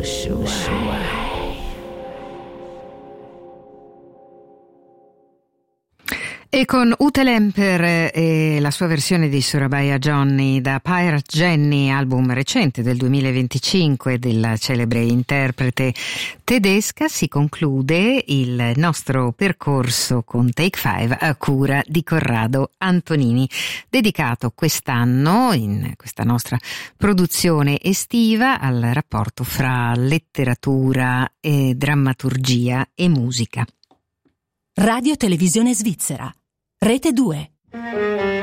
E con Ute Lemper e la sua versione di Surabaya Johnny da Pirate Jenny, album recente del 2025 della celebre interprete tedesca, si conclude il nostro percorso con Take 5 a cura di Corrado Antonini, dedicato quest'anno, in questa nostra produzione estiva, al rapporto fra letteratura e drammaturgia e musica. Radio Televisione Svizzera, Rete 2.